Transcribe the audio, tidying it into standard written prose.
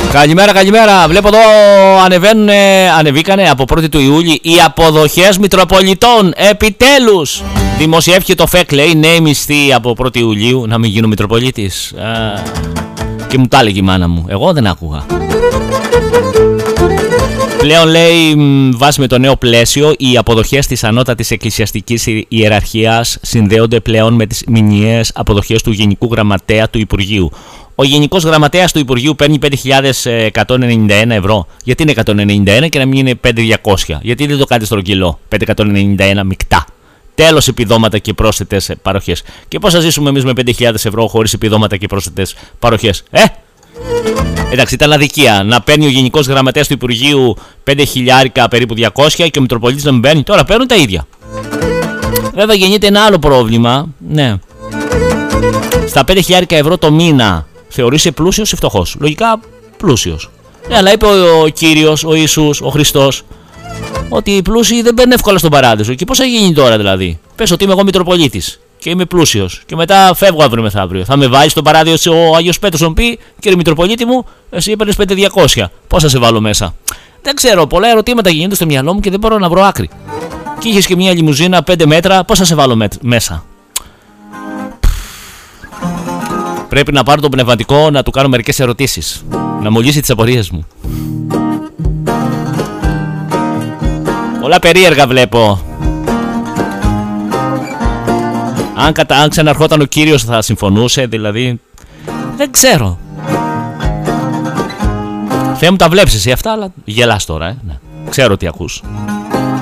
Καλημέρα, καλημέρα. Βλέπω εδώ ανεβήκανε από 1η του Ιούλη οι αποδοχές Μητροπολιτών. Επιτέλους! Δημοσιεύθηκε το ΦΕΚ, λέει, νέοι μισθοί από 1η Ιουλίου. Να μην γίνω Μητροπολίτης. Και μου τα έλεγε η μάνα μου. Εγώ δεν άκουγα. Πλέον, λέει, βάσει με το νέο πλαίσιο, οι αποδοχές της ανώτατης εκκλησιαστικής ιεραρχίας συνδέονται πλέον με τις μηνιαίες αποδοχές του Γενικού Γραμματέα του Υπουργείου. Ο Γενικός Γραμματέας του Υπουργείου παίρνει 5.191 ευρώ. Γιατί είναι 191 και να μην είναι 5.200? Γιατί δεν το κάνετε στρογγυλό? 591 μεικτά. Τέλος επιδόματα και πρόσθετες παροχές. Και πώς θα ζήσουμε εμείς με 5.000 ευρώ χωρίς επιδόματα και πρόσθετες παροχές? Εντάξει, ήταν αδικία να παίρνει ο Γενικός Γραμματέας του Υπουργείου 5.000 περίπου 200 και ο Μητροπολίτης να μην παίρνει. Τώρα παίρνουν τα ίδια. Βέβαια γεννείται ένα άλλο πρόβλημα. Ναι. Στα 5.000 ευρώ το μήνα θεωρείσαι πλούσιος ή φτωχός? Λογικά πλούσιος. Αλλά είπε ο Κύριος, ο Ιησούς, ο Χριστός, ότι οι πλούσιοι δεν μπαίνουν εύκολα στον παράδεισο. Και πώς θα γίνει τώρα δηλαδή? Πες ότι είμαι εγώ Μητροπολίτης και είμαι πλούσιος και μετά φεύγω αύριο μεθαύριο. Θα με βάλει στον παράδεισο ο Άγιος Πέτρος να πει: κύριε Μητροπολίτη μου, εσύ έπαιρνες 5.200. Πώς θα σε βάλω μέσα? Δεν ξέρω. Πολλά ερωτήματα γίνονται στο μυαλό μου και δεν μπορώ να βρω άκρη. Και είχες και μια λιμουζίνα 5 μέτρα, πώς θα σε βάλω μέσα? Πρέπει να πάρω τον πνευματικό να του κάνω μερικές ερωτήσεις, να μου λύσει τις απορίες μου. Πολλά περίεργα βλέπω. Αν ξαναρχόταν ο Κύριος θα συμφωνούσε, δηλαδή? Δεν ξέρω. Θεέ μου, τα βλέπεις εσύ αυτά, αλλά γελάς τώρα, ναι. Ξέρω τι ακούς.